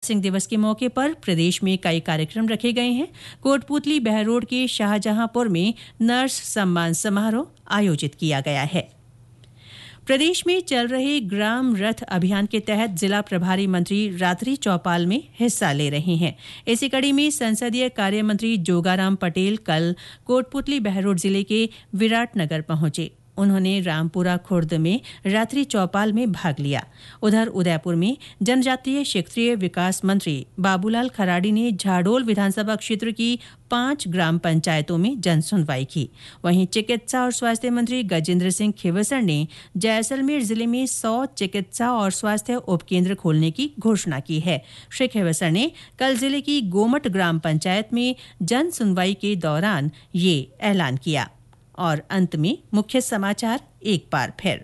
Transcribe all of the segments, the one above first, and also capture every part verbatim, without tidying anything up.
सिंह दिवस के मौके पर प्रदेश में कई कार्यक्रम रखे गए हैं। कोटपूतली बहरोड के शाहजहांपुर में नर्स सम्मान समारोह आयोजित किया गया है। प्रदेश में चल रहे ग्राम रथ अभियान के तहत जिला प्रभारी मंत्री रात्रि चौपाल में हिस्सा ले रहे हैं। इसी कड़ी में संसदीय कार्य मंत्री जोगाराम पटेल कल कोटपूतली बहरोड जिले के विराटनगर पहुंचे। उन्होंने रामपुरा खुर्द में रात्रि चौपाल में भाग लिया। उधर उदयपुर में जनजातीय क्षेत्रीय विकास मंत्री बाबूलाल खराड़ी ने झाडोल विधानसभा क्षेत्र की पांच ग्राम पंचायतों में जन सुनवाई की। वहीं चिकित्सा और स्वास्थ्य मंत्री गजेंद्र सिंह खींवसर ने जैसलमेर जिले में सौ चिकित्सा और स्वास्थ्य उपकेंद्र खोलने की घोषणा की है। श्री खींवसर ने कल जिले की गोमट ग्राम पंचायत में जन सुनवाई के दौरान ये ऐलान किया। और अंत में मुख्य समाचार एक बार फिर।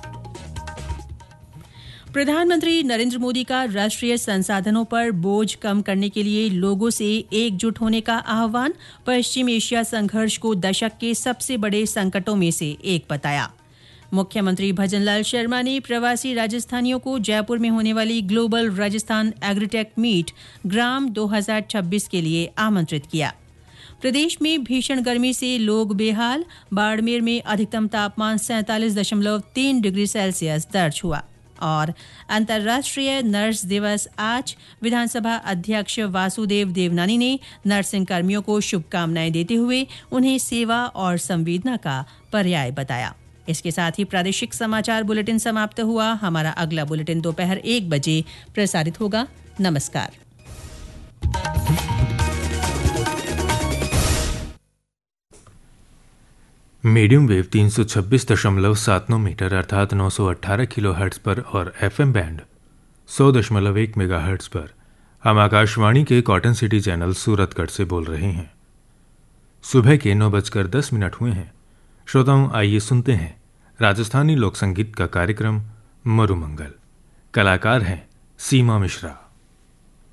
प्रधानमंत्री नरेंद्र मोदी का राष्ट्रीय संसाधनों पर बोझ कम करने के लिए लोगों से एकजुट होने का आह्वान। पश्चिम एशिया संघर्ष को दशक के सबसे बड़े संकटों में से एक बताया। मुख्यमंत्री भजनलाल शर्मा ने प्रवासी राजस्थानियों को जयपुर में होने वाली ग्लोबल राजस्थान एग्रीटेक मीट ग्राम दो हज़ार छब्बीस के लिए आमंत्रित किया। प्रदेश में भीषण गर्मी से लोग बेहाल। बाड़मेर में अधिकतम तापमान सैंतालीस दशमलव तीन डिग्री सेल्सियस दर्ज हुआ। और अंतर्राष्ट्रीय नर्स दिवस आज। विधानसभा अध्यक्ष वासुदेव देवनानी ने नर्सिंग कर्मियों को शुभकामनाएं देते हुए उन्हें सेवा और संवेदना का पर्याय बताया। इसके साथ ही प्रादेशिक समाचार बुलेटिन समाप्त हुआ। हमारा अगला बुलेटिन दोपहर एक बजे प्रसारित होगा। नमस्कार। मीडियम वेव तीन सौ छब्बीस दशमलव सात नौ मीटर अर्थात नौ सौ अट्ठारह किलो हर्ट्ज पर और एफएम बैंड सौ दशमलव एक मेगा हर्ट्ज पर हम आकाशवाणी के कॉटन सिटी चैनल सूरतगढ़ से बोल रहे हैं। सुबह के नौ बजकर दस मिनट हुए हैं। श्रोताओं, आइए सुनते हैं राजस्थानी लोक संगीत का कार्यक्रम मरुमंगल। कलाकार हैं सीमा मिश्रा।